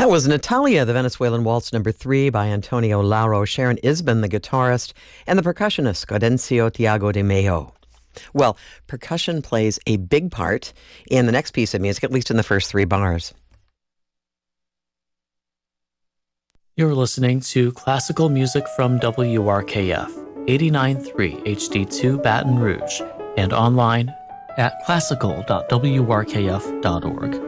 That was Natalia, the Venezuelan Waltz number 3 by Antonio Lauro, Sharon Isbin, the guitarist, and the percussionist, Gaudencio Tiago de Mello. Well, percussion plays a big part in the next piece of music, at least in the first 3 bars. You're listening to classical music from WRKF, 89.3 HD2 Baton Rouge, and online at classical.wrkf.org.